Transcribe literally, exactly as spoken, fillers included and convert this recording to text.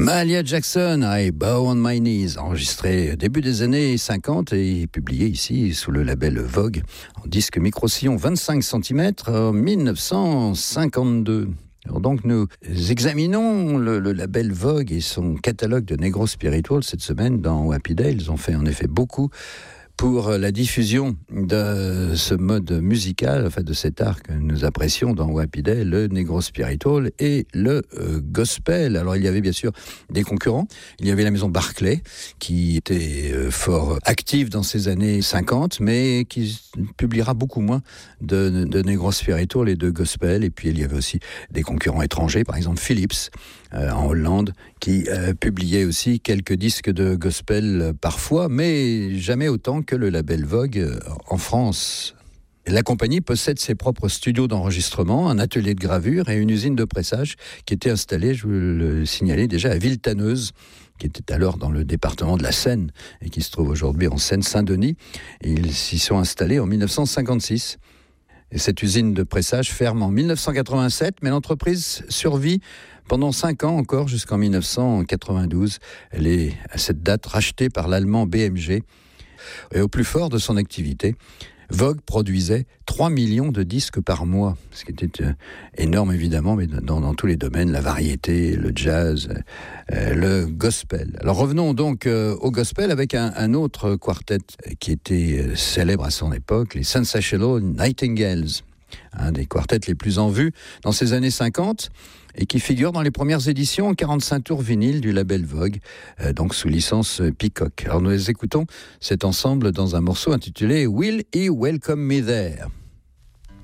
Mahalia Jackson, I Bow on My Knees, enregistré début des années cinquante et publié ici sous le label Vogue, en disque micro-sillon vingt-cinq centimètres en dix-neuf cent cinquante-deux. Alors donc nous examinons le, le label Vogue et son catalogue de Negro Spiritual cette semaine dans Happy Day. Ils ont fait en effet beaucoup pour la diffusion de ce mode musical, enfin de cet art que nous apprécions dans Happy Day, le Negro Spiritual et le euh, Gospel. Alors il y avait bien sûr des concurrents. Il y avait la maison Barclay qui était euh, fort active dans ces années cinquante, mais qui publiera beaucoup moins de, de Negro Spiritual et de Gospel. Et puis il y avait aussi des concurrents étrangers, par exemple Philips euh, en Hollande, qui euh, publiait aussi quelques disques de Gospel euh, parfois, mais jamais autant que le label Vogue euh, en France. La compagnie possède ses propres studios d'enregistrement, un atelier de gravure et une usine de pressage qui était installée, je vous le signalais déjà, à Villetaneuse, qui était alors dans le département de la Seine et qui se trouve aujourd'hui en Seine-Saint-Denis. Et ils s'y sont installés en dix-neuf cent cinquante-six. Et cette usine de pressage ferme en dix-neuf cent quatre-vingt-sept, mais l'entreprise survit pendant cinq ans encore, jusqu'en dix-neuf cent quatre-vingt-douze. Elle est à cette date rachetée par l'allemand B M G. Et au plus fort de son activité, Vogue produisait trois millions de disques par mois, ce qui était euh, énorme évidemment, mais dans, dans tous les domaines, la variété, le jazz, euh, le gospel. Alors revenons donc euh, au gospel avec un, un autre quartet qui était euh, célèbre à son époque, les Sensational Nightingales, un des quartets les plus en vue dans ces années cinquante, et qui figure dans les premières éditions en quarante-cinq tours vinyle du label Vogue, euh, donc sous licence Peacock. Alors nous les écoutons cet ensemble dans un morceau intitulé « Will He Welcome Me There ».